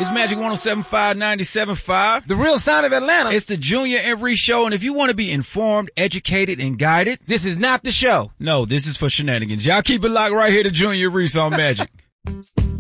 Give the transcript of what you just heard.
It's Magic 107.5, 97.5. The real sound of Atlanta. It's the Junior and Reese Show, and if you want to be informed, educated, and guided, this is not the show. No, this is for shenanigans. Y'all keep it locked right here to Junior and Reese on Magic.